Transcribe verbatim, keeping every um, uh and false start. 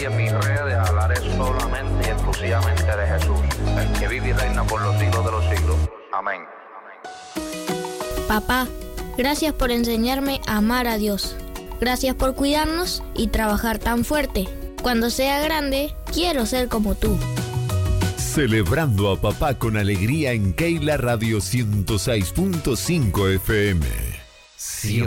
y en mis redes hablaré solamente y exclusivamente de Jesús, el que vive y reina por los siglos de los siglos. Amén. Papá, gracias por enseñarme a amar a Dios. Gracias por cuidarnos y trabajar tan fuerte. Cuando sea grande, quiero ser como tú. Celebrando a papá con alegría en Keila Radio ciento seis punto cinco F M.